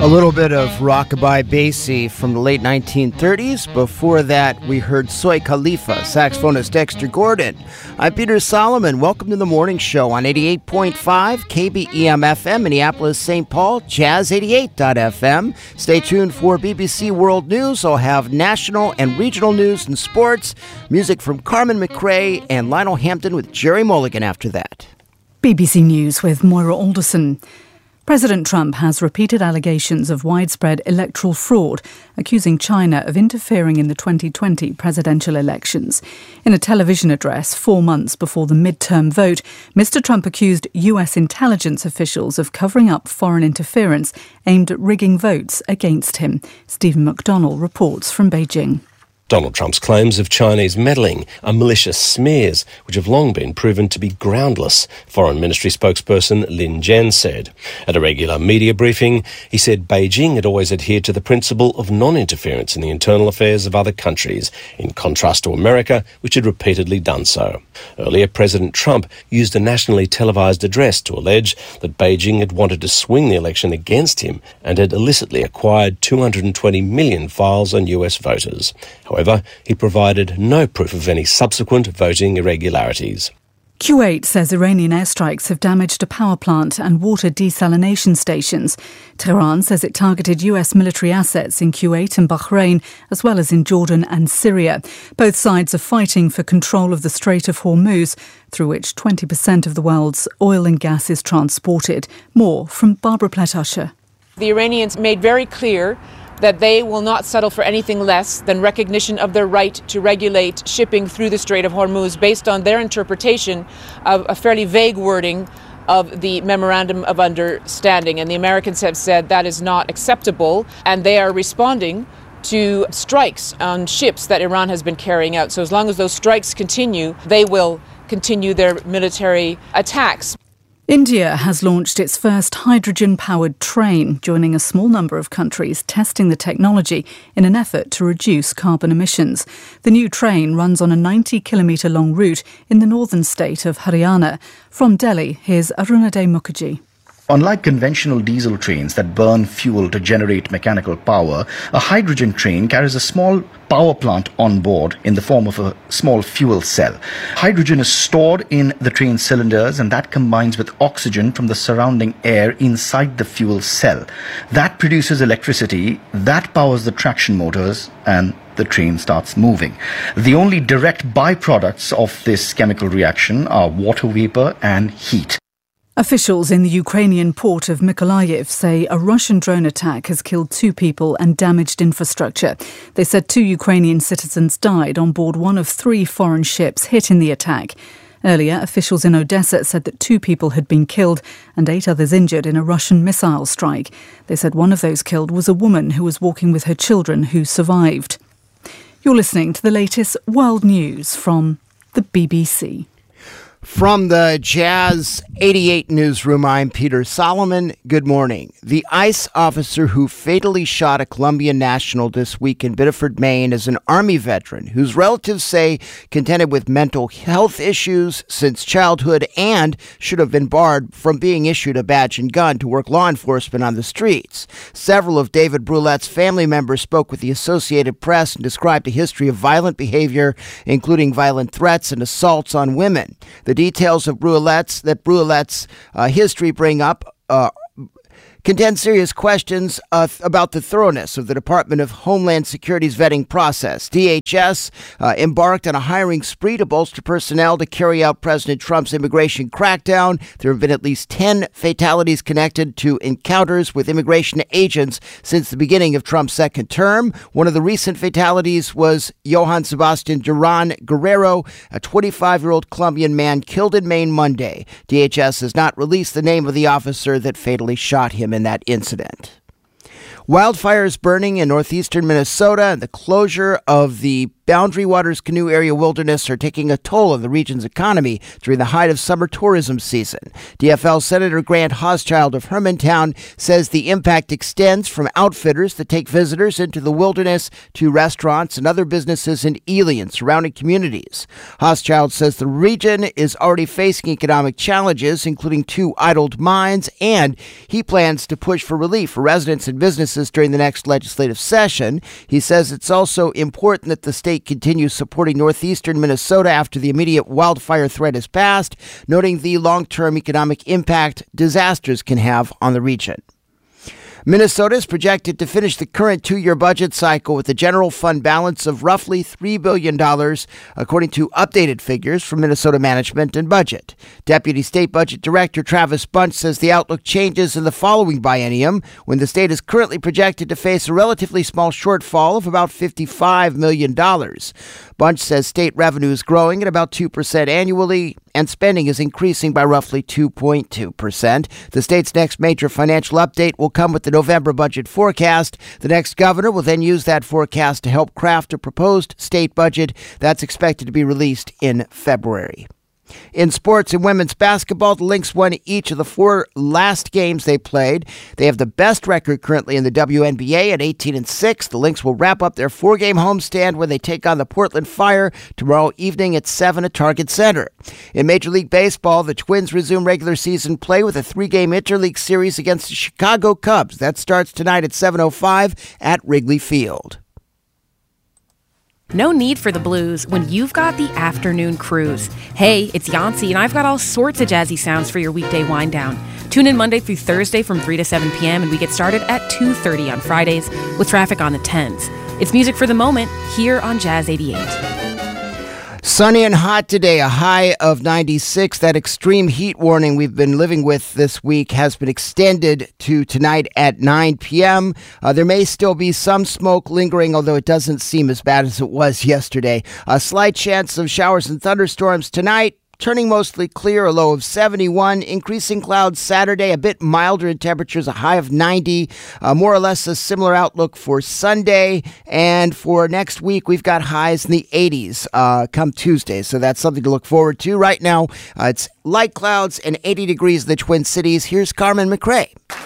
A little bit of rockabye bassy from the late 1930s. Before that, we heard Soy Khalifa, saxophonist Dexter Gordon. I'm Peter Solomon. Welcome to the morning show on 88.5 KBEM-FM, Minneapolis, St. Paul, Jazz 88.FM. Stay tuned for BBC World News. I'll have national and regional news and sports, music from Carmen McRae and Lionel Hampton with Jerry Mulligan after that. BBC News with Moira Alderson. President Trump has repeated allegations of widespread electoral fraud, accusing China of interfering in the 2020 presidential elections. In a television address 4 months before the midterm vote, Mr. Trump accused US intelligence officials of covering up foreign interference aimed at rigging votes against him. Stephen McDonnell reports from Beijing. Donald Trump's claims of Chinese meddling are malicious smears, which have long been proven to be groundless, Foreign Ministry spokesperson Lin Jian said. At a regular media briefing, he said Beijing had always adhered to the principle of non-interference in the internal affairs of other countries, in contrast to America, which had repeatedly done so. Earlier, President Trump used a nationally televised address to allege that Beijing had wanted to swing the election against him and had illicitly acquired 220 million files on US voters. However, he provided no proof of any subsequent voting irregularities. Kuwait says Iranian airstrikes have damaged a power plant and water desalination stations. Tehran says it targeted US military assets in Kuwait and Bahrain, as well as in Jordan and Syria. Both sides are fighting for control of the Strait of Hormuz, through which 20% of the world's oil and gas is transported. More from Barbara Platt-Usher. The Iranians made very clear that they will not settle for anything less than recognition of their right to regulate shipping through the Strait of Hormuz based on their interpretation of a fairly vague wording of the Memorandum of Understanding. And the Americans have said that is not acceptable, and they are responding to strikes on ships that Iran has been carrying out. So as long as those strikes continue, they will continue their military attacks. India has launched its first hydrogen-powered train, joining a small number of countries testing the technology in an effort to reduce carbon emissions. The new train runs on a 90-kilometre-long route in the northern state of Haryana. From Delhi, here's Arunadhay Mukherjee. Unlike conventional diesel trains that burn fuel to generate mechanical power, a hydrogen train carries a small power plant on board in the form of a small fuel cell. Hydrogen is stored in the train cylinders, and that combines with oxygen from the surrounding air inside the fuel cell. That produces electricity, that powers the traction motors, and the train starts moving. The only direct byproducts of this chemical reaction are water vapor and heat. Officials in the Ukrainian port of Mykolaiv say a Russian drone attack has killed 2 people and damaged infrastructure. They said 2 Ukrainian citizens died on board one of 3 foreign ships hit in the attack. Earlier, officials in Odessa said that 2 people had been killed and 8 others injured in a Russian missile strike. They said one of those killed was a woman who was walking with her children who survived. You're listening to the latest world news from the BBC. From the Jazz 88 newsroom, I'm Peter Solomon. Good morning. The ICE officer who fatally shot a Colombian national this week in Biddeford, Maine, is an Army veteran whose relatives say contended with mental health issues since childhood and should have been barred from being issued a badge and gun to work law enforcement on the streets. Several of David Brulette's family members spoke with the Associated Press and described a history of violent behavior, including violent threats and assaults on women. The details of Brulette's history bring up contend serious questions about the thoroughness of the Department of Homeland Security's vetting process. DHS embarked on a hiring spree to bolster personnel to carry out President Trump's immigration crackdown. There have been at least 10 fatalities connected to encounters with immigration agents since the beginning of Trump's second term. One of the recent fatalities was Johann Sebastian Duran Guerrero, a 25-year-old Colombian man killed in Maine Monday. DHS has not released the name of the officer that fatally shot him in that incident. Wildfires burning in northeastern Minnesota and the closure of the Boundary Waters Canoe Area Wilderness are taking a toll on the region's economy during the height of summer tourism season. DFL Senator Grant Hoschild of Hermantown says the impact extends from outfitters that take visitors into the wilderness to restaurants and other businesses in Ely and surrounding communities. Hoschild says the region is already facing economic challenges, including 2 idled mines, and he plans to push for relief for residents and businesses during the next legislative session. He says it's also important that the state continues supporting northeastern Minnesota after the immediate wildfire threat is passed, noting the long-term economic impact disasters can have on the region. Minnesota is projected to finish the current 2-year budget cycle with a general fund balance of roughly $3 billion, according to updated figures from Minnesota Management and Budget. Deputy State Budget Director Travis Bunch says the outlook changes in the following biennium, when the state is currently projected to face a relatively small shortfall of about $55 million. Bunch says state revenue is growing at about 2% annually, and spending is increasing by roughly 2.2%. The state's next major financial update will come with the November budget forecast. The next governor will then use that forecast to help craft a proposed state budget that's expected to be released in February. In sports and women's basketball, the Lynx won each of the 4 last games they played. They have the best record currently in the WNBA at 18-6. The Lynx will wrap up their 4-game homestand when they take on the Portland Fire tomorrow evening at 7 at Target Center. In Major League Baseball, the Twins resume regular season play with a 3-game interleague series against the Chicago Cubs. That starts tonight at 7:05 at Wrigley Field. No need for the blues when you've got the afternoon cruise. Hey, it's Yancy, and I've got all sorts of jazzy sounds for your weekday wind down. Tune in Monday through Thursday from 3 to 7 p.m., and we get started at 2:30 on Fridays with traffic on the 10s. It's music for the moment here on Jazz 88. Sunny and hot today, a high of 96. That extreme heat warning we've been living with this week has been extended to tonight at 9 p.m. There may still be some smoke lingering, although it doesn't seem as bad as it was yesterday. A slight chance of showers and thunderstorms tonight. Turning mostly clear, a low of 71. Increasing clouds Saturday, a bit milder in temperatures, a high of 90. More or less a similar outlook for Sunday. And for next week, we've got highs in the 80s come Tuesday. So that's something to look forward to. Right now, it's light clouds and 80 degrees in the Twin Cities. Here's Carmen McRae.